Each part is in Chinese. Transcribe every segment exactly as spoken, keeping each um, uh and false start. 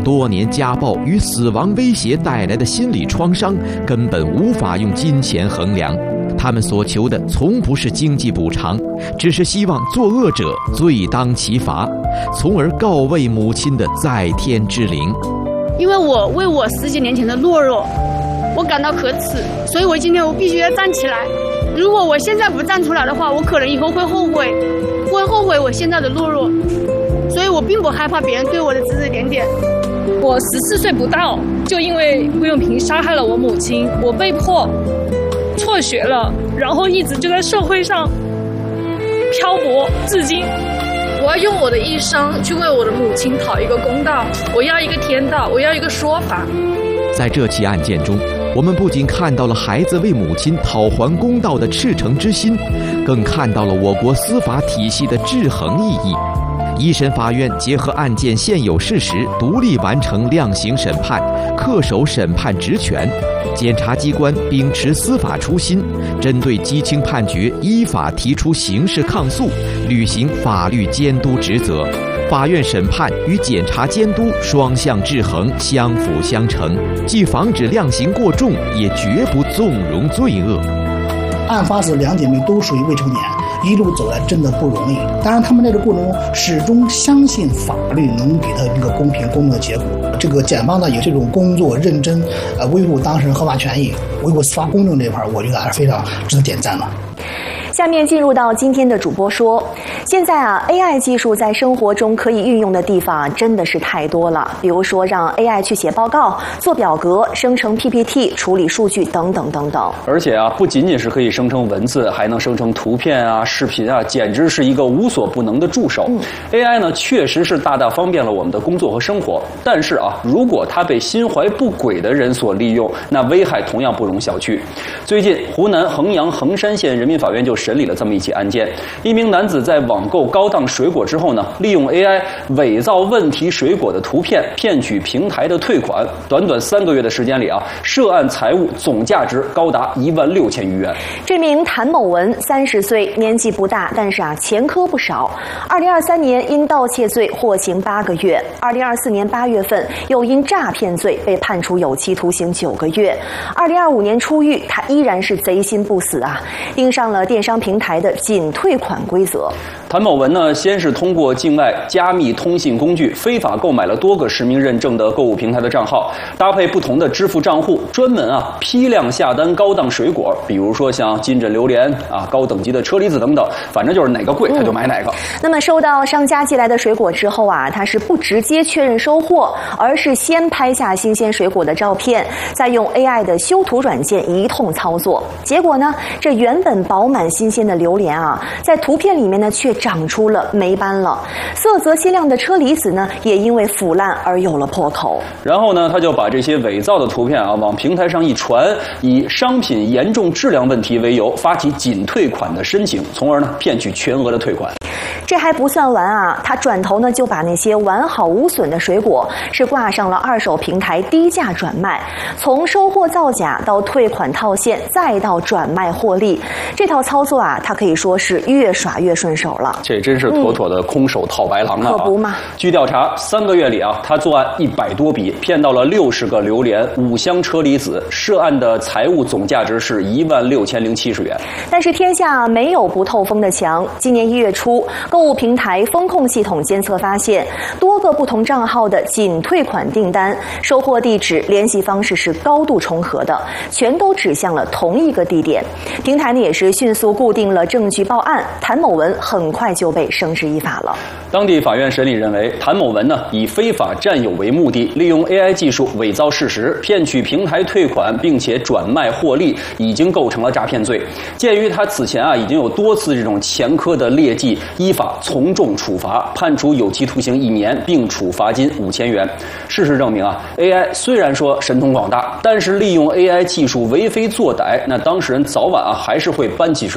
多年家暴与死亡威胁带来的心理创伤，根本无法用金钱衡量。他们所求的从不是经济补偿，只是希望作恶者罪当其罚，从而告慰母亲的在天之灵。 因为我为我十几年前的懦弱，我感到可耻，所以我今天我必须要站起来。如果我现在不站出来的话，我可能以后会后悔，会后悔我现在的懦弱。所以我并不害怕别人对我的指指点点。 我十四岁不到，就因为胡永平杀害了我母亲，我被迫辍学了，然后一直就在社会上漂泊至今。我要用我的一生去为我的母亲讨一个公道，我要一个天道，我要一个说法。 在这起案件中，我们不仅看到了孩子为母亲讨还公道的赤诚之心，更看到了我国司法体系的制衡意义。一审法院结合案件现有事实，独立完成量刑审判，恪守审判职权。检察机关秉持司法初心，针对激轻判决依法提出刑事抗诉，履行法律监督职责。法院审判与检察监督双向制衡，相辅相成，既防止量刑过重，也绝不纵容罪恶。 案发时两姐妹都属于未成年，一路走来真的不容易。当然他们在这个过程中始终相信法律能给他一个公平公正的结果。这个检方呢有这种工作认真，呃，维护当事人合法权益，维护司法公正这块，我觉得还是非常值得点赞的。 下面进入到今天的主播说，现在啊 A I 技术在生活中可以运用的地方真的是太多了，比如说让 A I 去写报告、做表格、生成 P P T、处理数据等等等等。 而且啊，不仅仅是可以生成文字，还能生成图片啊、视频啊，简直是一个无所不能的助手。嗯、A I 呢，确实是大大方便了我们的工作和生活，但是啊，如果它被心怀不轨的人所利用，那危害同样不容小觑。最近，湖南衡阳衡山县人民法院就审理了这么一起案件，一名男子在网购高档水果之后呢，利用 A I 伪造问题水果的图片，骗取平台的退款。短短三个月的时间里啊，涉案财物总价值高达一万六千余元。 这名谭某文三十岁，年纪不大，但是啊前科不少。二零二三年因盗窃罪获刑八个月，二零二四年八月份又因诈骗罪被判处有期徒刑九个月。二零二五年出狱，他依然是贼心不死啊，盯上了电商平台的仅退款规则。 谭某文呢，先是通过境外加密通信工具非法购买了多个实名认证的购物平台的账号，搭配不同的支付账户，专门啊批量下单高档水果，比如说像金枕榴莲啊、高等级的车厘子等等，反正就是哪个贵他就买哪个。嗯、 那么收到商家寄来的水果之后啊，他是不直接确认收货，而是先拍下新鲜水果的照片，再用 A I 的修图软件一通操作。结果呢，这原本饱满新鲜的榴莲啊，在图片里面呢却长出了霉斑了，色泽鲜亮的车厘子呢，也因为腐烂而有了破口。 然后呢，他就把这些伪造的图片啊往平台上一传，以商品严重质量问题为由，发起仅退款的申请，从而呢骗取全额的退款。 这还不算完啊，他转头呢就把那些完好无损的水果是挂上了二手平台低价转卖，从收货造假到退款套现，再到转卖获利，这套操作啊，他可以说是越耍越顺手了。 这真是妥妥的空手套白狼啊！ 可不嘛。 据调查，三个月里啊，他作案一百多笔，骗到了六十个榴莲、五箱车厘子，涉案的财物总价值是一万六千零七十元。 但是天下没有不透风的墙。今年一月初，购物平台风控系统监测发现，多个不同账号的仅退款订单、收货地址、联系方式是高度重合的，全都指向了同一个地点。平台呢也是迅速固定了证据报案，谭某文很快就被绳之以法了。 当地法院审理认为，谭某文呢以非法占有为目的，利用 A I 技术伪造事实，骗取平台退款，并且转卖获利，已经构成了诈骗罪。鉴于他此前啊已经有多次这种前科的劣迹，依法从重处罚，判处有期徒刑一年，并处罚金五千元。事实证明啊 ，A I 虽然说神通广大，但是利用 A I 技术为非作歹，那当事人早晚啊还是会搬起石头。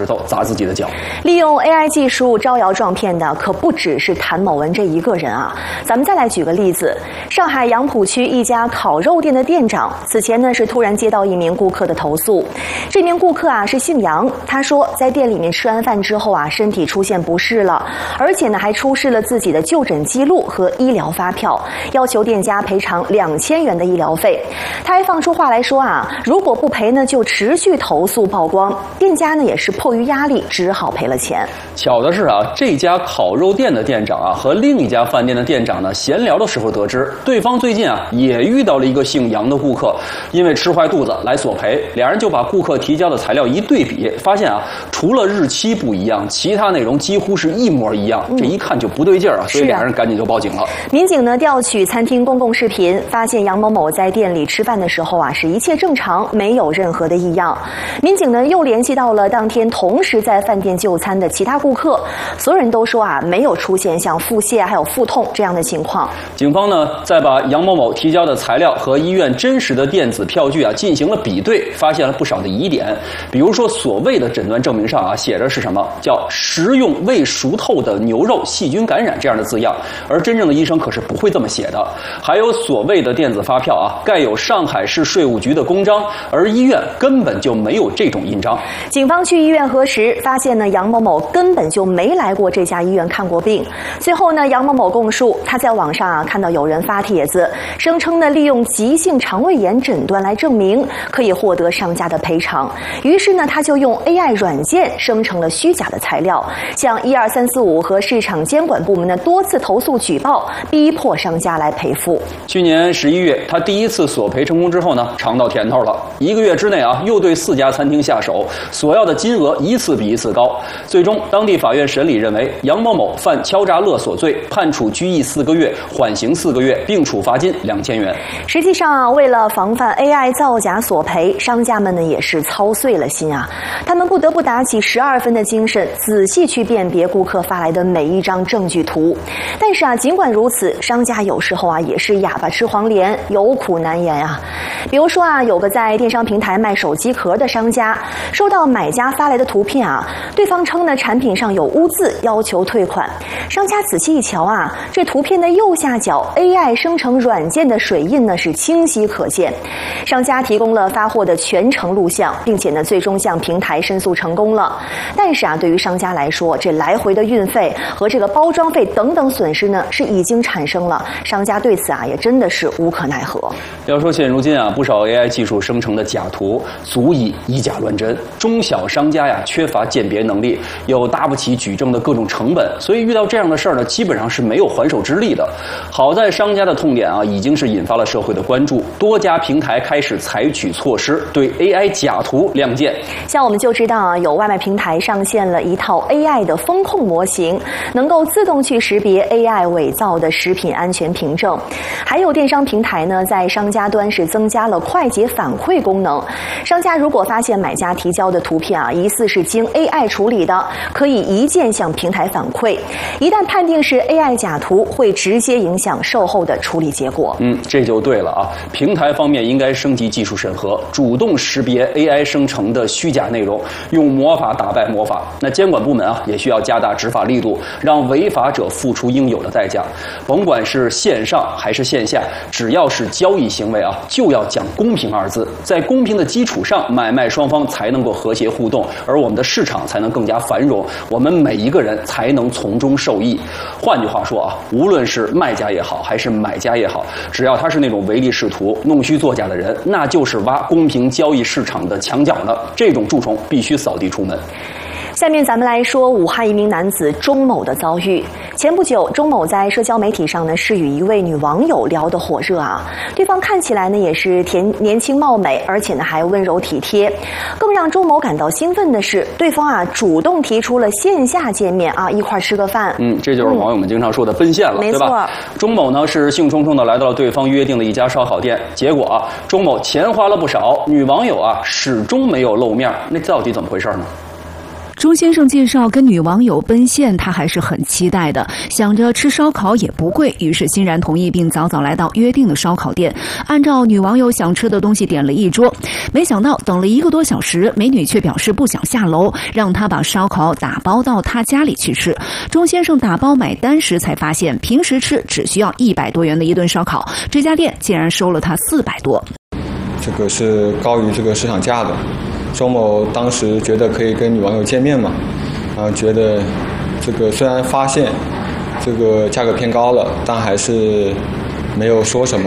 头砸自己的脚。 利用 A I 技术招摇撞骗的可不只是谭某文这一个人啊。咱们再来举个例子，上海杨浦区一家烤肉店的店长，此前呢是突然接到一名顾客的投诉。这名顾客啊是姓杨，他说在店里面吃完饭之后啊，身体出现不适了，而且呢还出示了自己的就诊记录和医疗发票，要求店家赔偿两千元的医疗费。他还放出话来说啊，如果不赔呢，就持续投诉曝光。店家呢也是迫于压力，只好赔了钱。 巧的是啊，这家烤肉店的店长啊和另一家饭店的店长呢闲聊的时候得知，对方最近啊也遇到了一个姓杨的顾客，因为吃坏肚子来索赔，两人就把顾客提交的材料一对比，发现啊除了日期不一样，其他内容几乎是一模一样，这一看就不对劲儿啊，所以两人赶紧就报警了。 民警呢调取餐厅公共视频，发现杨某某在店里吃饭的时候啊是一切正常，没有任何的异样。民警呢又联系到了当天同时在饭店就餐的其他顾客，所有人都说啊没有出现像腹泻还有腹痛这样的情况。 警方呢再把杨某某提交的材料和医院真实的电子票据啊进行了比对，发现了不少的疑点。比如说所谓的诊断证明上啊写着是什么叫食用未熟透的牛肉细菌感染这样的字样，而真正的医生可是不会这么写的。还有所谓的电子发票啊盖有上海市税务局的公章，而医院根本就没有这种印章。 警方去医院核实，发现呢杨某某根本就没来过这家医院看过病。最后呢杨某某供述，他在网上啊看到有人发帖子，声称呢利用急性肠胃炎诊断来证明可以获得商家的赔偿，于是呢他就用 A I 软件生成了虚假的材料，向一二三四五和市场监管部门呢多次投诉举报，逼迫商家来赔付。 去年十一月，他第一次索赔成功之后呢，尝到甜头了。一个月之内啊，又对四家餐厅下手，索要的金额一次比一次高。最终，当地法院审理认为杨某某犯敲诈勒索罪，判处拘役四个月，缓刑四个月，并处罚金两千元。 实际上啊，为了防范 A I 造假索赔，商家们呢也是操碎了心啊，他们不得不打起十二分的精神，仔细去辨别顾客发来的每一张证据图。但是啊，尽管如此，商家有时候啊也是哑巴吃黄连，有苦难言啊。比如说啊，有个在电商平台卖手机壳的商家，收到买家发来的图片啊，对方称呢产品上有污渍，要求退款。商家仔细一瞧啊，这图片的右下角 A I 生成软件的水印呢是清晰可见。商家提供了发货的全程录像，并且呢最终向平台申诉成功了。但是啊，对于商家来说，这来回的运费和这个包装费等等损失呢是已经产生了，商家对此啊也真的是无可奈何。 要说现如今啊，不少 A I 技术生成的假图足以以假乱真，中小商家呀缺乏鉴别能力，又搭不起举证的各种成本，所以遇到这样的事儿呢，基本上是没有还手之力的。好在商家的痛点啊，已经是引发了社会的关注，多家平台开始采取措施对 A I 假图亮剑。 像我们就知道啊，有外卖平台上线了一套 A I 的风控模型，能够自动去识别 A I 伪造的食品安全凭证。还有电商平台呢，在商家端是增加了快捷反馈功能。商家如果发现买家提交的图片啊，疑似是经 A I 处理的，可以一键向平台反馈。一旦判定是 A I 假图，会直接影响售后的处理结果。 嗯，这就对了啊！平台方面应该升级技术审核，主动识别 A I 生成的虚假内容，用魔法打败魔法。那监管部门啊，也需要加大执法力度，让违法者付出应有的代价。甭管是线上还是线下，只要是交易行为啊，就要讲公平二字。在公平的基础上，买卖双方才能够和谐互动，而我们的市场才能更加繁荣，我们每一个人才能从中受益。换句话说啊，无论是卖家也好，还是买家也好，只要他是那种唯利是图、弄虚作假的人，那就是挖公平交易市场的墙角呢。这种蛀虫必须扫地出门。 下面咱们来说武汉一名男子钟某的遭遇。前不久，钟某在社交媒体上呢是与一位女网友聊得火热啊，对方看起来呢也是甜年轻貌美，而且呢还温柔体贴。更让钟某感到兴奋的是，对方啊主动提出了线下见面啊，一块吃个饭。 嗯，这就是网友们经常说的奔现了， 嗯、 对吧？钟某呢是兴冲冲的来到了对方约定的一家烧烤店，结果啊，钟某钱花了不少，女网友啊始终没有露面，那到底怎么回事呢？ 钟先生介绍，跟女网友奔现，他还是很期待的，想着吃烧烤也不贵，于是欣然同意，并早早来到约定的烧烤店，按照女网友想吃的东西点了一桌。没想到等了一个多小时，美女却表示不想下楼，让他把烧烤打包到他家里去吃。钟先生打包买单时才发现，平时吃只需要一百多元的一顿烧烤，这家店竟然收了他四百多。 这个是高于这个市场价的。周某当时觉得可以跟女网友见面嘛，啊，觉得这个虽然发现这个价格偏高了，但还是没有说什么。